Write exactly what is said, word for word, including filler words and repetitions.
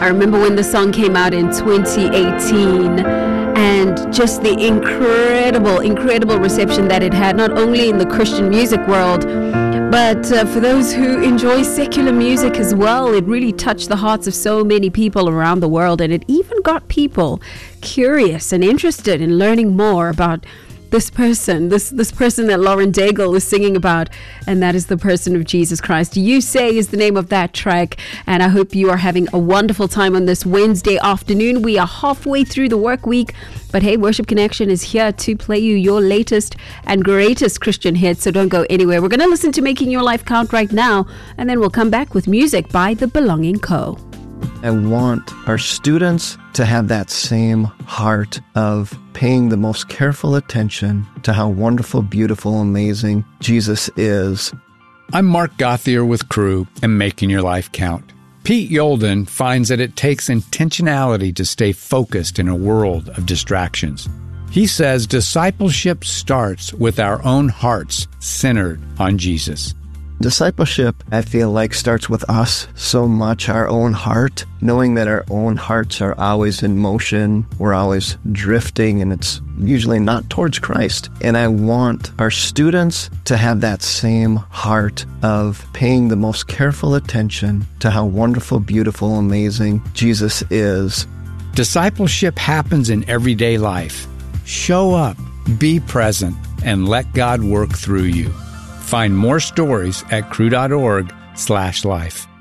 I remember when the song came out in twenty eighteen, and just the incredible, incredible reception that it had, not only in the Christian music world, but uh, for those who enjoy secular music as well. It really touched the hearts of so many people around the world, and it even got people curious and interested in learning more about this person, this this person that Lauren Daigle is singing about, and that is the person of Jesus Christ. You Say is the name of that track, and I hope you are having a wonderful time on this Wednesday afternoon. We are halfway through the work week, but hey, Worship Connection is here to play you your latest and greatest Christian hits, so don't go anywhere. We're going to listen to Making Your Life Count right now, and then we'll come back with music by The Belonging Co. I want our students to have that same heart of paying the most careful attention to how wonderful, beautiful, amazing Jesus is. I'm Mark Gothier with Crew and Making Your Life Count. Pete Yolden finds that it takes intentionality to stay focused in a world of distractions. He says discipleship starts with our own hearts centered on Jesus. Discipleship, I feel like, starts with us so much, our own heart, knowing that our own hearts are always in motion, we're always drifting, and it's usually not towards Christ. And I want our students to have that same heart of paying the most careful attention to how wonderful, beautiful, amazing Jesus is. Discipleship happens in everyday life. Show up, be present, and let God work through you. Find more stories at crew dot org slash life.